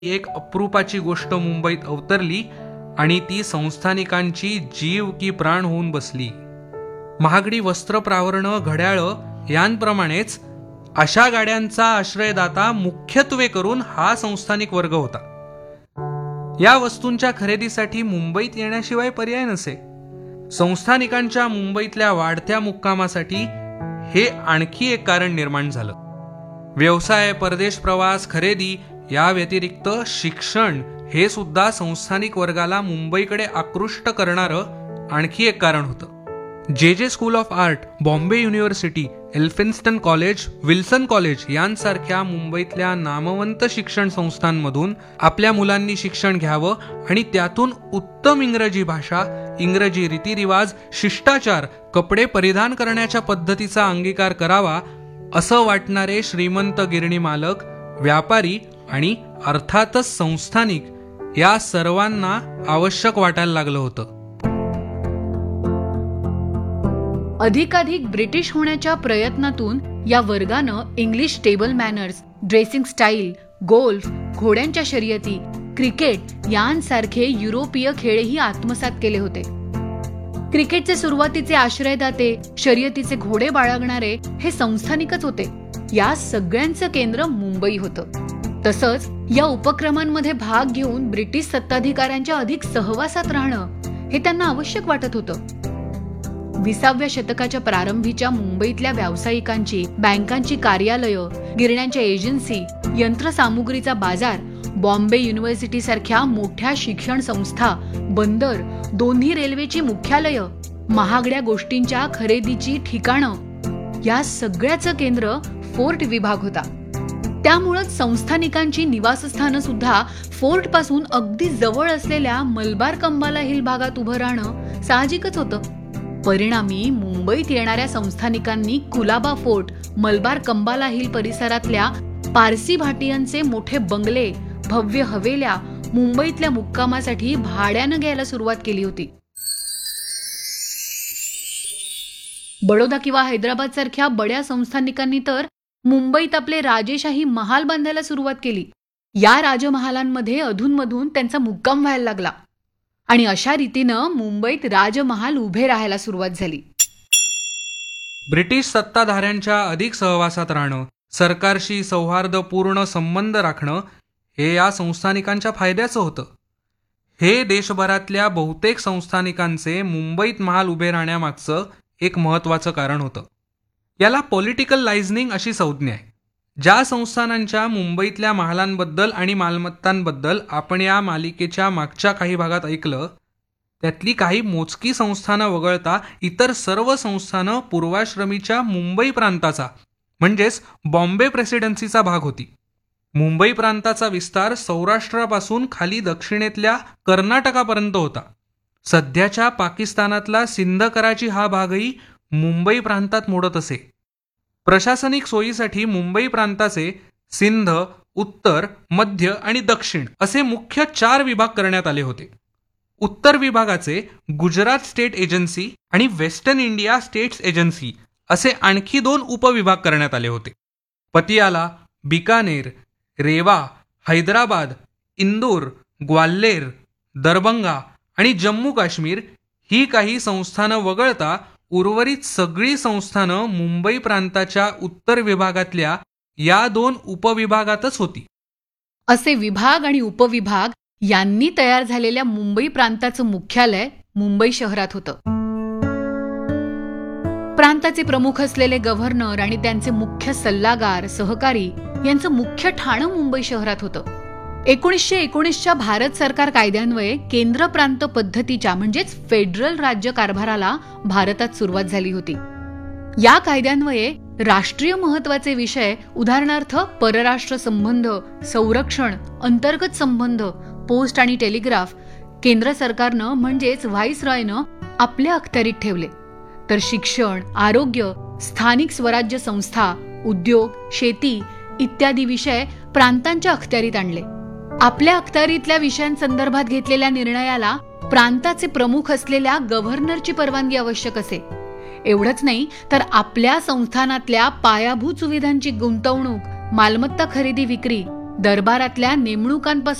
एक अप्रूपाची गोष्ट मुंबईत अवतरली आणि ती संस्थानिकांची जीव की प्राण होऊन बसली. महागडी वस्त्र, प्रावरणं, घड्याळं यांप्रमाणेच अशा गाड्यांचा आश्रयदाता मुख्यत्वे करून हा संस्थानिक वर्ग होता. या वस्तूंच्या खरेदीसाठी मुंबईत येण्याशिवाय पर्याय नसे. संस्थानिकांच्या मुंबईतल्या वाढत्या मुक्कामासाठी हे आणखी एक कारण निर्माण झालं. व्यवसाय, परदेश प्रवास, खरेदी या व्यतिरिक्त शिक्षण हे सुद्धा संस्थानिक वर्गाला मुंबईकडे आकृष्ट करणारं आणखी एक कारण होतं. जे school of art, Bombay university, Elphinstone college, Wilson college यांसारख्या मुंबईतल्या नामवंत शिक्षण संस्थांमधून आपल्या मुलांनी शिक्षण घ्यावं आणि त्यातून उत्तम इंग्रजी भाषा, इंग्रजी रीतिरिवाज, शिष्टाचार, कपडे परिधान करण्याच्या पद्धतीचा अंगीकार करावा असं वाटणारे श्रीमंत गिरणी मालक, व्यापारी आणि अर्थातच संस्थानिक या सर्वांना आवश्यक वाटायला लागलं होतं. अधिकाधिक ब्रिटिश होण्याच्या प्रयत्नातून या वर्गानं English table manners, dressing style, golf, घोड्यांच्या शर्यती, क्रिकेट यांसारखे युरोपीय खेळही आत्मसात केले होते. क्रिकेटचे सुरुवातीचे आश्रयदाते, शर्यतीचे घोडे बाळगणारे हे संस्थानिकच होते. या सगळ्यांचं केंद्र मुंबई होतं. तसंच या उपक्रमांमध्ये भाग घेऊन ब्रिटिश सत्ताधिकाऱ्यांच्या अधिक सहवासात राहणं हे त्यांना आवश्यक वाटत होतं. 20व्या शतकाच्या प्रारंभीच्या मुंबईतल्या व्यावसायिकांची, बँकांची कार्यालयं, गिरण्यांच्या एजन्सी, यंत्रसामुग्रीचा बाजार, बॉम्बे युनिव्हर्सिटी सारख्या मोठ्या शिक्षण संस्था, बंदर, दोन्ही रेल्वेची मुख्यालयं, महागड्या गोष्टींच्या खरेदीची ठिकाणं या सगळ्याचं केंद्र फोर्ट विभाग होता. त्यामुळेच संस्थानिकांची निवासस्थानं सुद्धा फोर्ट पासून अगदी जवळ असलेल्या मलबार कंबाला हिल भागात उभं राहणं साहजिकच होतं. परिणामी मुंबईत येणाऱ्या संस्थानिकांनी कुलाबा फोर्ट, मलबार कंबाला हिल परिसरातल्या पारसी भाटियांचे मोठे बंगले, भव्य हवेल्या मुंबईतल्या मुक्कामासाठी भाड्यानं घ्यायला सुरुवात केली होती. बडोदा किंवा हैदराबाद सारख्या बड्या संस्थानिकांनी तर मुंबईत आपले राजेशाही महाल बांधायला सुरुवात केली. या राजमहालांमध्ये अधूनमधून त्यांचा मुक्काम व्हायला लागला आणि अशा रीतीनं मुंबईत राजमहाल उभे राहायला सुरुवात झाली. ब्रिटिश सत्ताधाऱ्यांच्या अधिक सहवासात राहणं, सरकारशी सौहार्दपूर्ण संबंध राखणं हे या संस्थानिकांच्या फायद्याचं होतं. हे देशभरातल्या बहुतेक संस्थानिकांचे मुंबईत महाल उभे राहण्यामागचं एक महत्त्वाचं कारण होतं. याला पॉलिटिकल लायझनिंग अशी संज्ञा आहे. ज्या संस्थानांच्या मुंबईतल्या महालांबद्दल आणि मालमत्तांबद्दल आपण या मालिकेच्या मागच्या काही भागात ऐकलं, त्यातली काही मोजकी संस्थानं वगळता इतर सर्व संस्थानं पूर्वाश्रमीच्या मुंबई प्रांताचा म्हणजेच बॉम्बे प्रेसिडेन्सीचा भाग होती. मुंबई प्रांताचा विस्तार सौराष्ट्रापासून खाली दक्षिणेतल्या कर्नाटकापर्यंत होता. सध्याच्या पाकिस्तानातला सिंध, कराची हा भागही मुंबई प्रांतात मोडत असे. प्रशासनिक सोयीसाठी मुंबई प्रांताचे सिंध, उत्तर, मध्य आणि दक्षिण असे मुख्य 4 विभाग करण्यात आले होते. उत्तर विभागाचे गुजरात स्टेट एजन्सी आणि वेस्टर्न इंडिया स्टेट्स एजन्सी असे आणखी 2 उपविभाग करण्यात आले होते. पतियाला, बिकानेर, रेवा, हैदराबाद, इंदूर, ग्वाल्हेर, दरभंगा आणि जम्मू काश्मीर ही काही संस्थानं वगळता उर्वरित सगळी संस्थानं मुंबई प्रांताच्या उत्तर विभागातल्या या 2 उपविभागातच होती. असे विभाग आणि उपविभाग यांनी तयार झालेल्या मुंबई प्रांताचं मुख्यालय मुंबई शहरात होतं. प्रांताचे प्रमुख असलेले गव्हर्नर आणि त्यांचे मुख्य सल्लागार, सहकारी यांचं मुख्य ठाणं मुंबई शहरात होतं. 1919च्या भारत सरकार कायद्यान्वये केंद्र प्रांत पद्धतीच्या म्हणजेच फेडरल राज्य कारभाराला भारतात सुरुवात झाली होती. या कायद्यान्वये राष्ट्रीय महत्वाचे विषय उदाहरणार्थ परराष्ट्र संबंध, संरक्षण, अंतर्गत संबंध, पोस्ट आणि टेलिग्राफ केंद्र सरकारनं म्हणजेच व्हाईसरॉयनं आपल्या अखत्यारीत ठेवले. तर शिक्षण, आरोग्य, स्थानिक स्वराज्य संस्था, उद्योग, शेती इत्यादी विषय प्रांतांच्या अखत्यारीत आणले. आपल्या अखत्यारीतल्या विषयांसंदर्भात घेतलेल्या निर्णयाला प्रांताचे प्रमुख असलेल्या गव्हर्नरची परवानगी आवश्यक असे. एवढंच नाही तर आपल्या संस्थानातल्या पायाभूत सुविधांची गुंतवणूक, मालमत्ता खरेदी विक्री दरबारातल्या नेमणुकांपासून